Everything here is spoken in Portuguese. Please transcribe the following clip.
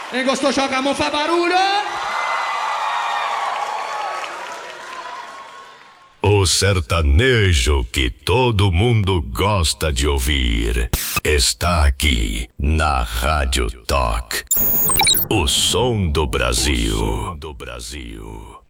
Quem gostou, joga a mão, faz barulho! O sertanejo que todo mundo gosta de ouvir está aqui na Rádio Talk. O som do Brasil.